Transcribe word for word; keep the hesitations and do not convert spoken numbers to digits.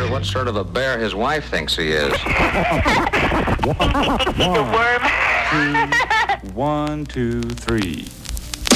wonder what sort of a bear his wife thinks he is. The worm. Two, one, two, three.